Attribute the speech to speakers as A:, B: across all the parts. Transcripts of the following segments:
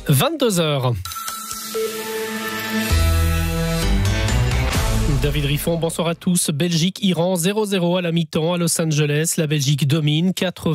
A: 22h. David Riffon, bonsoir à tous. Belgique-Iran 0-0 à la mi-temps à Los Angeles. La Belgique domine,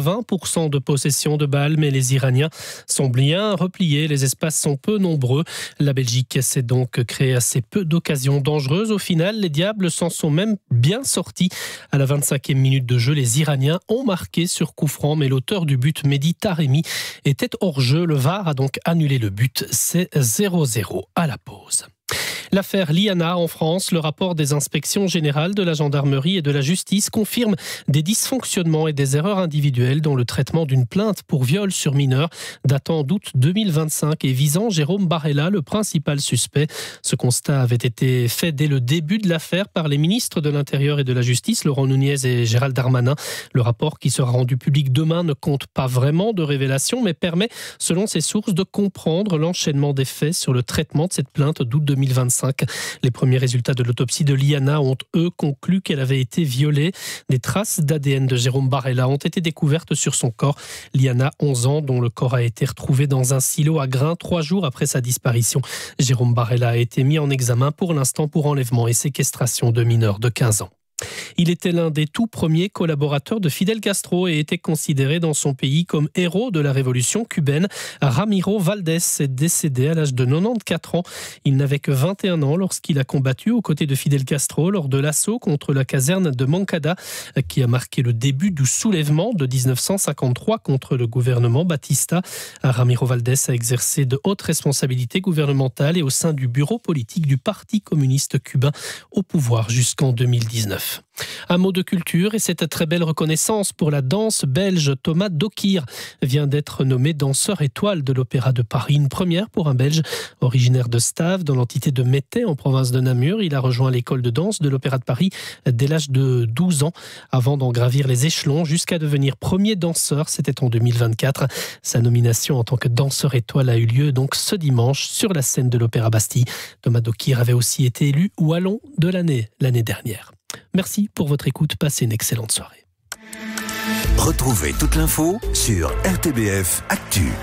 A: 80% de possession de balles, mais les Iraniens sont bien repliés. Les espaces sont peu nombreux. La Belgique s'est donc créé assez peu d'occasions dangereuses. Au final, les Diables s'en sont même bien sortis. À la 25e minute de jeu, les Iraniens ont marqué sur coup franc, mais l'auteur du but, Mehdi Taremi, était hors jeu. Le VAR a donc annulé le but. C'est 0-0 à la pause. L'affaire Liana en France, le rapport des inspections générales de la gendarmerie et de la justice confirme des dysfonctionnements et des erreurs individuelles dans le traitement d'une plainte pour viol sur mineur datant d'août 2025 et visant Jérôme Barella, le principal suspect. Ce constat avait été fait dès le début de l'affaire par les ministres de l'Intérieur et de la Justice, Laurent Nunez et Gérald Darmanin. Le rapport qui sera rendu public demain ne compte pas vraiment de révélations, mais permet, selon ses sources, de comprendre l'enchaînement des faits sur le traitement de cette plainte d'août 2025. Les premiers résultats de l'autopsie de Liana ont, eux, conclu qu'elle avait été violée. Des traces d'ADN de Jérôme Barella ont été découvertes sur son corps. Liana, 11 ans, dont le corps a été retrouvé dans un silo à grains 3 jours après sa disparition. Jérôme Barella a été mis en examen pour l'instant pour enlèvement et séquestration de mineurs de 15 ans. Il était l'un des tout premiers collaborateurs de Fidel Castro et était considéré dans son pays comme héros de la révolution cubaine. Ramiro Valdés est décédé à l'âge de 94 ans. Il n'avait que 21 ans lorsqu'il a combattu aux côtés de Fidel Castro lors de l'assaut contre la caserne de Moncada qui a marqué le début du soulèvement de 1953 contre le gouvernement Batista. Ramiro Valdés a exercé de hautes responsabilités gouvernementales et au sein du bureau politique du Parti communiste cubain au pouvoir jusqu'en 2019. Un mot de culture et cette très belle reconnaissance pour la danse belge. Thomas Dokir vient d'être nommé danseur étoile de l'Opéra de Paris. Une première pour un Belge originaire de Stave dans l'entité de Mettey en province de Namur. Il a rejoint l'école de danse de l'Opéra de Paris dès l'âge de 12 ans avant d'en gravir les échelons jusqu'à devenir premier danseur. C'était en 2024. Sa nomination en tant que danseur étoile a eu lieu donc ce dimanche sur la scène de l'Opéra Bastille. Thomas Dokir avait aussi été élu Wallon de l'année dernière. Merci pour votre écoute. Passez une excellente soirée.
B: Retrouvez toute l'info sur RTBF Actu.